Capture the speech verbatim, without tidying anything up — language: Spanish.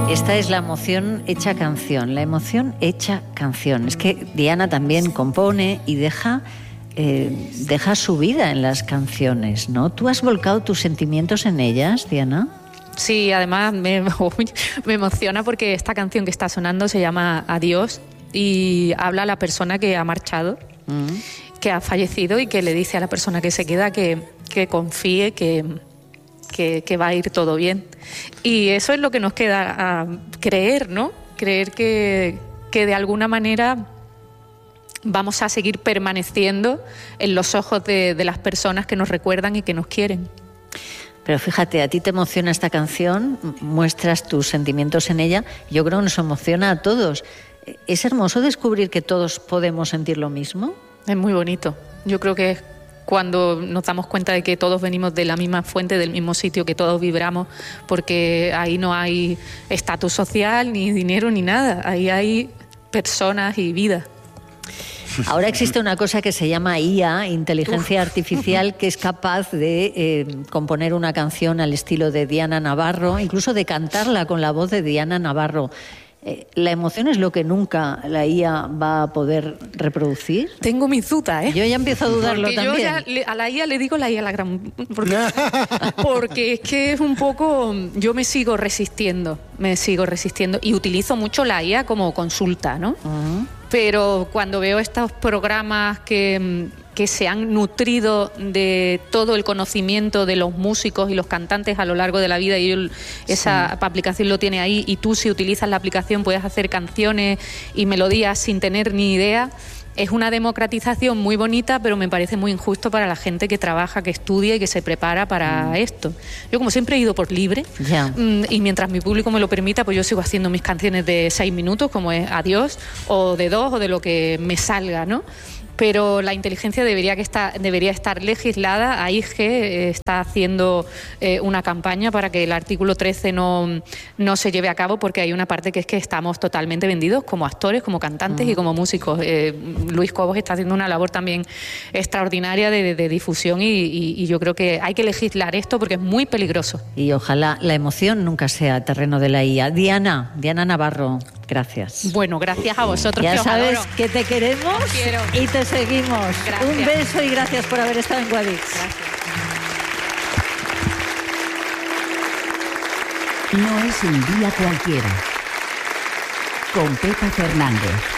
Esta es la emoción hecha canción, la emoción hecha canción. Es que Diana también compone y deja, eh, deja su vida en las canciones, ¿no? ¿Tú has volcado tus sentimientos en ellas, Diana? Sí, además me, me emociona porque esta canción que está sonando se llama Adiós y habla a la persona que ha marchado, mm. que ha fallecido y que le dice a la persona que se queda que, que confíe, que... Que, que va a ir todo bien. Y eso es lo que nos queda a creer, ¿no? Creer que, que de alguna manera vamos a seguir permaneciendo en los ojos de, de las personas que nos recuerdan y que nos quieren. Pero fíjate, a ti te emociona esta canción, muestras tus sentimientos en ella, yo creo que nos emociona a todos. ¿Es hermoso descubrir que todos podemos sentir lo mismo? Es muy bonito. Yo creo que es cuando nos damos cuenta de que todos venimos de la misma fuente, del mismo sitio, que todos vibramos, porque ahí no hay estatus social, ni dinero, ni nada. Ahí hay personas y vida. Ahora existe una cosa que se llama I A, inteligencia Uf. artificial, que es capaz de eh, componer una canción al estilo de Diana Navarro, incluso de cantarla con la voz de Diana Navarro. Eh, ¿La emoción es lo que nunca la I A va a poder reproducir? Tengo mis dudas, ¿eh? Yo ya empiezo a dudarlo porque también. Yo ya le, a la I A le digo la I A la gran... Porque, porque es que es un poco... Yo me sigo resistiendo, me sigo resistiendo y utilizo mucho la I A como consulta, ¿no? Uh-huh. Pero cuando veo estos programas que... que se han nutrido de todo el conocimiento de los músicos y los cantantes a lo largo de la vida y yo, esa sí. aplicación lo tiene ahí y tú si utilizas la aplicación puedes hacer canciones y melodías sin tener ni idea. Es una democratización muy bonita, pero me parece muy injusto para la gente que trabaja, que estudia y que se prepara para mm. esto. Yo como siempre he ido por libre yeah. y mientras mi público me lo permita, pues yo sigo haciendo mis canciones de seis minutos, como es Adiós, o de dos, o de lo que me salga, ¿no? Pero la inteligencia debería, que está, debería estar legislada. A I G eh, está haciendo eh, una campaña para que el artículo trece no, no se lleve a cabo porque hay una parte que es que estamos totalmente vendidos como actores, como cantantes uh-huh. y como músicos. Eh, Luis Cobos está haciendo una labor también extraordinaria de, de, de difusión y, y, y yo creo que hay que legislar esto porque es muy peligroso. Y ojalá la emoción nunca sea terreno de la I A. Diana, Diana Navarro, gracias. Bueno, gracias a vosotros. Ya que os sabes adoro. que te queremos y te seguimos. Gracias. Un beso y gracias por haber estado en Guadix. Gracias. No es un día cualquiera. Con Pepa Fernández.